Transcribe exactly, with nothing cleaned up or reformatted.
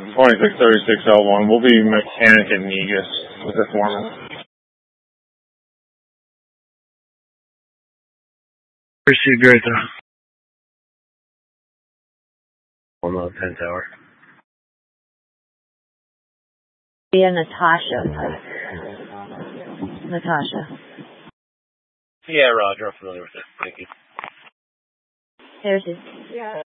twenty-six thirty-six L one. We'll be mechanic at Negus with the foreman. Received right there. One on ten tower. Yeah, Natasha. Natasha. Yeah, Roger. I'm familiar with it. Thank you. There's his. Yeah.